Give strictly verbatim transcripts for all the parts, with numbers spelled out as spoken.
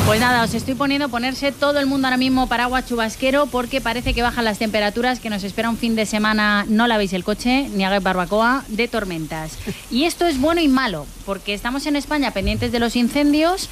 Pues nada, os estoy poniendo ponerse todo el mundo ahora mismo paraguas chubasquero porque parece que bajan las temperaturas, que nos espera un fin de semana, no lavéis el coche ni hagáis barbacoa, de tormentas. Y esto es bueno y malo, porque estamos en España pendientes de los incendios.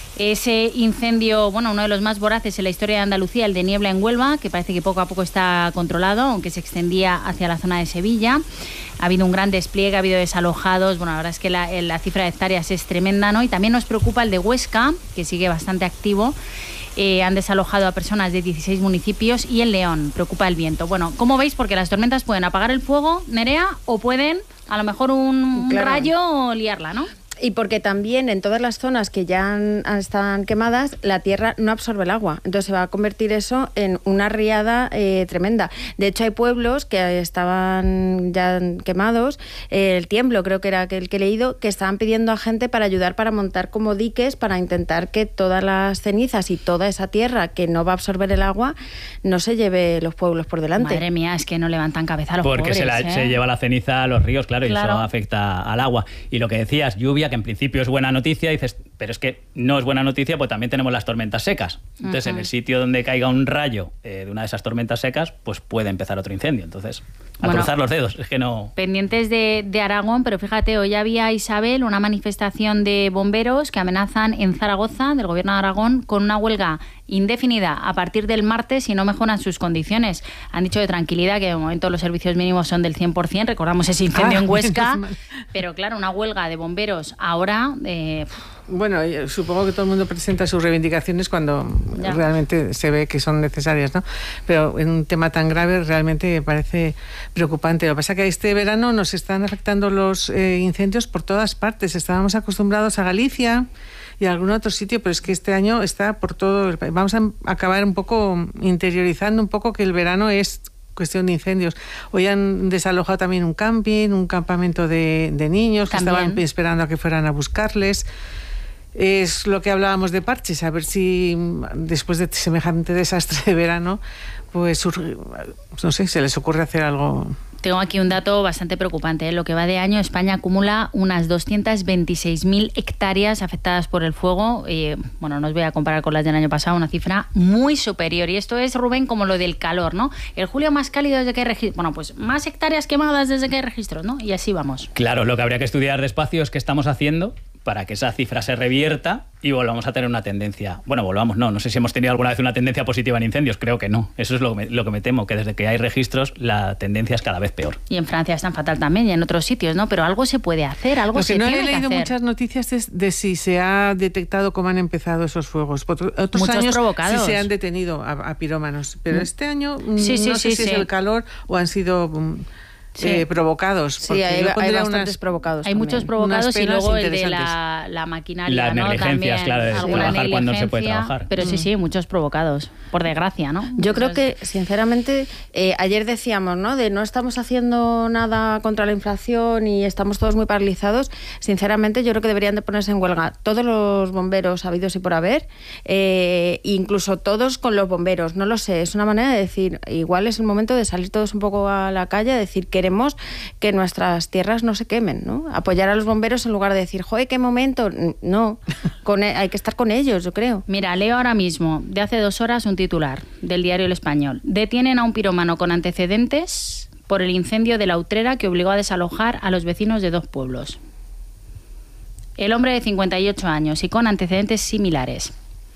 Ese incendio, bueno, uno de los más voraces en la historia de Andalucía, el de Niebla en Huelva, que parece que poco a poco está controlado, aunque se extendía hacia la zona de Sevilla. Ha habido un gran despliegue, ha habido desalojados. Bueno, la verdad es que la, la cifra de hectáreas es tremenda, ¿no? Y también nos preocupa el de Huesca, que sigue bastante activo. Eh, han desalojado a personas de dieciséis municipios, y en León preocupa el viento. Bueno, ¿cómo veis? Porque las tormentas pueden apagar el fuego, Nerea, o pueden, a lo mejor, un claro. rayo liarla, ¿no? Y porque también en todas las zonas que ya han, están quemadas, la tierra no absorbe el agua. Entonces se va a convertir eso en una riada eh, tremenda. De hecho, hay pueblos que estaban ya quemados. Eh, el Tiemblo, creo que era el que he leído, que estaban pidiendo a gente para ayudar para montar como diques, para intentar que todas las cenizas y toda esa tierra que no va a absorber el agua no se lleve los pueblos por delante. Madre mía, es que no levantan cabeza a los Porque pobres. Porque se, ¿eh? se lleva la ceniza a los ríos, claro, claro, y eso afecta al agua. Y lo que decías, lluvia, que en principio es buena noticia, dices, pero es que no es buena noticia, pues también tenemos las tormentas secas. Entonces, uh-huh. en el sitio donde caiga un rayo eh, de una de esas tormentas secas, pues puede empezar otro incendio. Entonces, a bueno, cruzar los dedos, es que no... Pendientes de, de Aragón, pero fíjate, hoy había, Isabel, una manifestación de bomberos que amenazan en Zaragoza, del gobierno de Aragón, con una huelga indefinida a partir del martes si no mejoran sus condiciones. Han dicho de tranquilidad que de momento los servicios mínimos son del cien por ciento, recordamos ese incendio ah, en Huesca, pero claro, una huelga de bomberos ahora... Eh, Bueno, supongo que todo el mundo presenta sus reivindicaciones cuando ya. realmente se ve que son necesarias, ¿no? Pero en un tema tan grave realmente me parece preocupante. Lo que pasa es que este verano nos están afectando los eh, incendios por todas partes. Estábamos acostumbrados a Galicia y a algún otro sitio, pero es que este año está por todo el país. Vamos a acabar un poco interiorizando un poco que el verano es cuestión de incendios. Hoy han desalojado también un camping, un campamento de, de niños también. Que estaban esperando a que fueran a buscarles. Es lo que hablábamos de parches, a ver si después de semejante desastre de verano, pues no sé, se les ocurre hacer algo. Tengo aquí un dato bastante preocupante. En lo que va de año, España acumula unas doscientas veintiséis mil hectáreas afectadas por el fuego. Eh, bueno, no os voy a comparar con las del año pasado, una cifra muy superior. Y esto es, Rubén, como lo del calor, ¿no? El julio más cálido desde que hay registros. Bueno, pues más hectáreas quemadas desde que hay registros, ¿no? Y así vamos. Claro, lo que habría que estudiar despacio es qué estamos haciendo para que esa cifra se revierta y volvamos a tener una tendencia. Bueno, volvamos, no, no sé si hemos tenido alguna vez una tendencia positiva en incendios, creo que no. Eso es lo que me, lo que me temo, que desde que hay registros la tendencia es cada vez peor. Y en Francia es tan fatal también y en otros sitios, ¿no? Pero algo se puede hacer, algo se tiene que hacer. Lo que no he leído muchas noticias es de si se ha detectado cómo han empezado esos fuegos. Otros Muchos años provocados. Sí se han detenido a, a pirómanos, pero este año sí, sí, no sé sí, si sí. es el calor o han sido... Um, Sí. Eh, provocados. Sí, hay, hay bastantes unas, provocados. Hay también. muchos provocados y luego el de la, la maquinaria, las ¿no? negligencias, claro, de trabajar cuando no se puede trabajar. Pero sí, sí, muchos provocados, por desgracia, ¿no? Yo creo que, sinceramente, eh, ayer decíamos, ¿no? De no estamos haciendo nada contra la inflación y estamos todos muy paralizados. Sinceramente, yo creo que deberían de ponerse en huelga todos los bomberos habidos y por haber, eh, incluso todos con los bomberos. No lo sé, es una manera de decir, igual es el momento de salir todos un poco a la calle, de decir que queremos que nuestras tierras no se quemen, ¿no? Apoyar a los bomberos en lugar de decir, joder, qué momento. No, con, hay que estar con ellos, yo creo. Mira, leo ahora mismo, de hace dos horas, un titular del diario El Español. Detienen a un pirómano con antecedentes por el incendio de la Utrera que obligó a desalojar a los vecinos de dos pueblos. El hombre de cincuenta y ocho años y con antecedentes similares.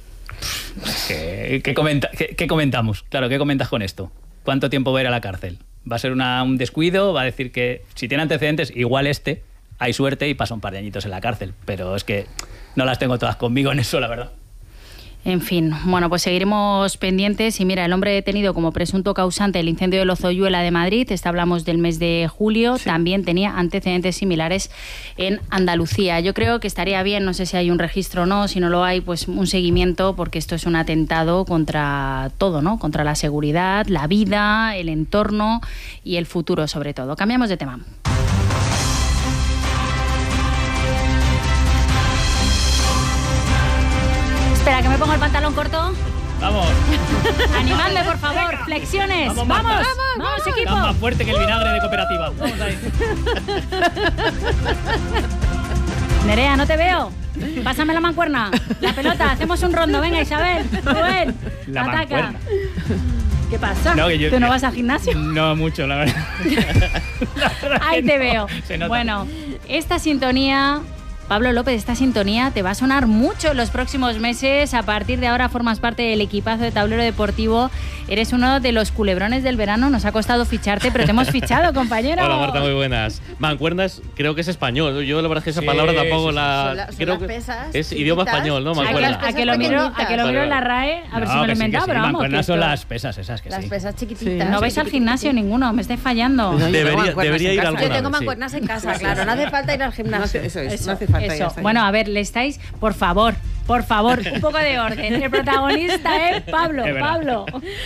¿Qué, qué, comenta, qué, qué comentamos? Claro, ¿qué comentas con esto? ¿Cuánto tiempo va a ir a la cárcel? ¿Va a ser una, un descuido? ¿Va a decir que si tiene antecedentes, igual este, hay suerte y pasa un par de añitos en la cárcel? Pero es que no las tengo todas conmigo en eso, la verdad. En fin, bueno, pues seguiremos pendientes. Y mira, el hombre detenido como presunto causante del incendio de Lozoyuela de Madrid, este hablamos del mes de julio, sí. También tenía antecedentes similares en Andalucía. Yo creo que estaría bien, no sé si hay un registro o no, si no lo hay, pues un seguimiento, porque esto es un atentado contra todo, ¿no? Contra la seguridad, la vida, el entorno y el futuro sobre todo. Cambiamos de tema. Espera, que me pongo el pantalón corto. Vamos. Animadme, por favor. Venga. Flexiones. Vamos, vamos, vamos, vamos, vamos equipo. Estás más fuerte que el vinagre de cooperativa. Vamos ahí. Nerea, no te veo. Pásame la mancuerna. La pelota, hacemos un rondo. Venga, Isabel. Rubén, La ataca. mancuerna. ¿Qué pasa? No, que yo- ¿Tú no vas al gimnasio? No mucho, la verdad. La verdad Ahí que te no. veo. Se nota. Bueno, esta sintonía, Pablo López, esta sintonía te va a sonar mucho en los próximos meses. A partir de ahora formas parte del equipazo de Tablero Deportivo. Eres uno de los culebrones del verano. Nos ha costado ficharte, pero te hemos fichado, compañero. Hola Marta, muy buenas. Mancuernas creo que es español. Yo la verdad es que esa Sí, palabra tampoco sí, la... Son la- son creo las que pesas es idioma chiquitas. español, ¿no? Sí, A que, Mancuerna. a que lo miro, a que lo miro en la Vale, RAE, a ver No, si me lo he que sí, que inventado, sí, pero vamos. mancuernas que son esto- las pesas esas que Las sí. pesas chiquititas. No Sí, vais al chiquititas. gimnasio ninguno, me estáis fallando. No, yo tengo Debería- mancuernas debería en ir casa. alguna Yo vez, tengo sí. mancuernas en casa, claro. No hace falta ir al No gimnasio. hace- eso es, Eso, no hace falta. ya eso. está, ya. Bueno, a ver, le estáis, por favor, por favor, un poco de orden. El protagonista es Pablo, Es verdad. Pablo.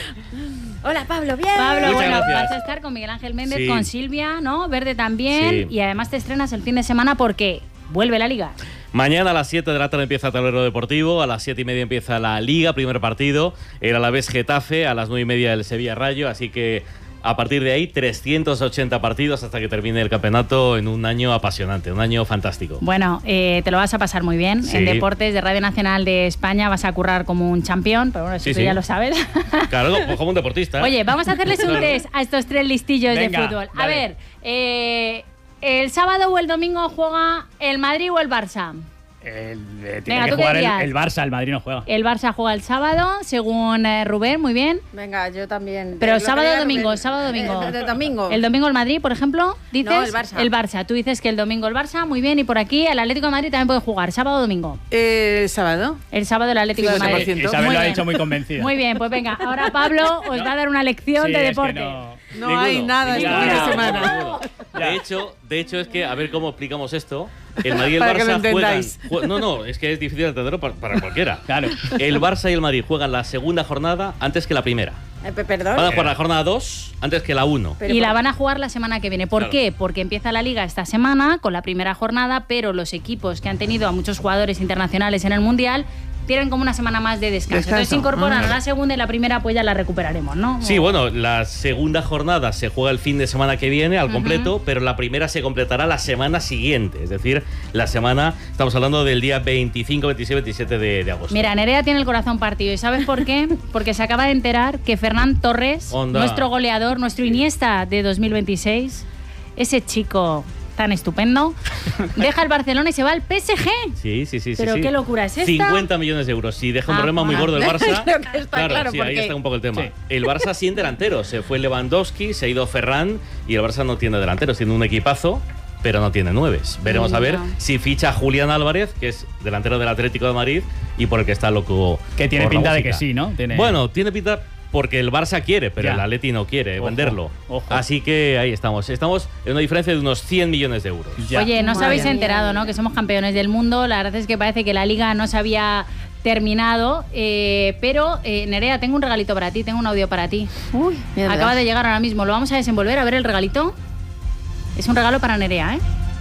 Hola, Pablo, bien. Pablo, Muchas bueno, gracias. vas a estar con Miguel Ángel Méndez, Sí. con Silvia, ¿no? Verde también. Sí. Y además te estrenas el fin de semana porque vuelve la liga. Mañana a las siete de la tarde empieza Tablero Deportivo, a las siete y media empieza la Liga, primer partido, el Alavés Getafe, a las nueve y media el Sevilla Rayo, así que a partir de ahí trescientos ochenta partidos hasta que termine el campeonato en un año apasionante, un año fantástico. Bueno, eh, te lo vas a pasar muy bien. Sí. En Deportes de Radio Nacional de España vas a currar como un campeón, pero bueno, eso Sí, tú sí. ya lo sabes. Claro, como- como un deportista. Oye, vamos a hacerles un Claro. test a estos tres listillos Venga, de fútbol. A dale. ver, eh, ¿el sábado o el domingo juega el Madrid o el Barça? El, eh, tiene Venga, que ¿tú qué jugar el, dirías? el Barça, el Madrid no juega. El Barça juega el sábado, según eh, Rubén, muy bien. Venga, yo también. Pero Lo que sábado diga o domingo, Rubén. sábado o domingo. Eh, de- de domingo. El domingo el Madrid, por ejemplo, dices. No, el Barça. El Barça. Tú dices que el domingo el Barça, muy bien. Y por aquí el Atlético de Madrid también puede jugar, sábado o domingo. Eh, sábado. El sábado el Atlético de cincuenta por Madrid. ciento. Isabel Muy lo ha bien. dicho muy convencida. Muy bien, pues venga, ahora Pablo os va a dar una lección Sí, de es que deporte. no. No Ninguno. hay nada este Ya. fin de Ya. semana. De hecho, de hecho es que, a ver cómo explicamos esto, el Madrid y el Para que lo Barça juegan... entendáis. jue- No, no, es que es difícil entenderlo para, para cualquiera. Claro. El Barça y el Madrid juegan la segunda jornada antes que la primera. Eh, pe- perdón. Van a jugar la jornada dos antes que la uno. Pero y la por- van a jugar la semana que viene. ¿Por Claro. qué? Porque empieza la liga esta semana con la primera jornada, pero los equipos que han tenido a muchos jugadores internacionales en el Mundial tienen como una semana más de descanso. Descanso. Entonces se incorporan Ah. a la segunda y la primera pues ya la recuperaremos, ¿no? Sí, O- bueno, la segunda jornada se juega el fin de semana que viene al completo, pero la primera se completará la semana siguiente. Es decir, la semana, estamos hablando del día veinticinco, veintiséis, veintisiete de, de agosto. Mira, Nerea tiene el corazón partido. ¿Y sabes por qué? Porque se acaba de enterar que Fernán Torres, Onda. nuestro goleador, nuestro Iniesta de dos mil veintiséis, ese chico tan estupendo, deja el Barcelona y se va al P S G. Sí, sí, sí. sí, Pero sí. qué locura es esta. cincuenta millones de euros. Si deja un Ah, problema muy ah. gordo el Barça. Creo que está claro, sí, ahí porque- está un poco el tema. Sí. El Barça sin delantero. Se fue Lewandowski, se ha ido Ferran y el Barça no tiene delanteros. Tiene un equipazo, pero no tiene nueves. Veremos a ver No. si ficha a Julián Álvarez, que es delantero del Atlético de Madrid y por el que está loco. Que tiene por la pinta de que música. sí, ¿no? Tiene- Bueno, tiene pinta porque el Barça quiere, pero Ya. el Atleti no quiere Ojo, venderlo. ojo. Así que ahí estamos. Estamos en una diferencia de unos cien millones de euros. Ya. Oye, no os Madre habéis mía. enterado, ¿no? Que somos campeones del mundo. La verdad es que parece que la liga no se había terminado. eh, pero, eh, Nerea, tengo un regalito para ti, tengo un audio para ti. Uy, mierda. Acaba de llegar ahora mismo. Lo vamos a desenvolver. A ver el regalito. Es un regalo para Nerea, ¿eh?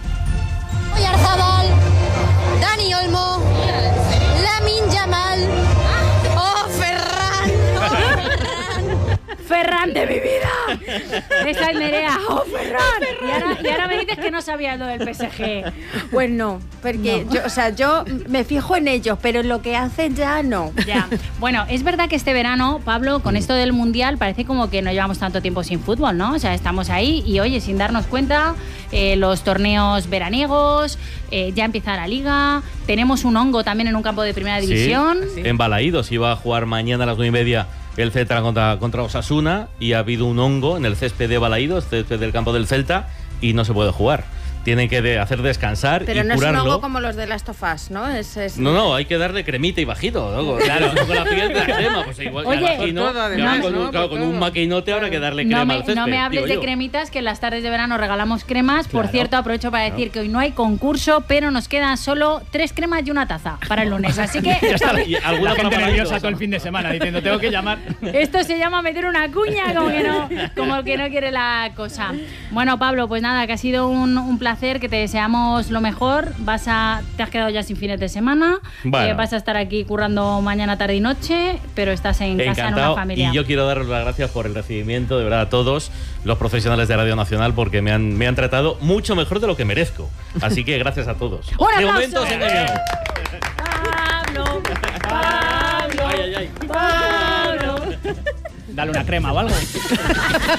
Oyarzabal, Dani Olmo, Lamin Yamal, oh Ferran, oh Ferran. ¡Ferran de mi vida! Esa es Nerea. ¡Oh, Ferran! Y ahora, y ahora me dices que no sabías lo del P S G. Pues no, porque Yo, o sea, yo me fijo en ellos, pero en lo que hacen ya no. Ya. Bueno, es verdad que este verano, Pablo, con esto del Mundial, parece como que no llevamos tanto tiempo sin fútbol, ¿no? O sea, estamos ahí y, oye, sin darnos cuenta, eh, los torneos veraniegos, eh, ya empieza la Liga, tenemos un hongo también en un campo de primera Sí. división. En Balaídos iba a jugar mañana a las nueve y media el Celta contra, contra Osasuna y ha habido un hongo en el césped de Balaídos, césped del campo del Celta, y no se puede jugar. Tienen que de- hacer descansar Pero y no es curarlo. un hongo como los de Last of Us, ¿no? Es, es- No, no, hay que darle cremita y bajito. ¿no? Claro, con la piel de la crema. Pues igual Oye, me imagino, por todo, además, ya con, un- ¿no? claro, Por con un todo. maquinote habrá que darle crema No me, al césped. no me hables digo de yo. cremitas, que en las tardes de verano regalamos cremas. Por Claro. cierto, aprovecho para decir que hoy no hay concurso, pero nos quedan solo tres cremas y una taza para el lunes. Así que Ya está, ¿Y alguna la gente para nerviosa Balaídos? todo el fin de semana diciendo tengo que llamar. esto se llama meter una cuña, como que no, como que no quiere la cosa. Bueno, Pablo, pues nada, que ha sido un, un placer, que te deseamos lo mejor. Vas a, te has quedado ya sin fines de semana. Bueno. Eh, vas a estar aquí currando mañana, tarde y noche, pero estás en casa en una Encantado. familia. Y yo quiero daros las gracias por el recibimiento, de verdad, a todos los profesionales de Radio Nacional, porque me han, me han tratado mucho mejor de lo que merezco. Así que gracias a todos. ¡Un De aplauso! momento os he engañado. Pablo, Pablo, Ay, ay, ay. Pablo. Dale una crema o algo.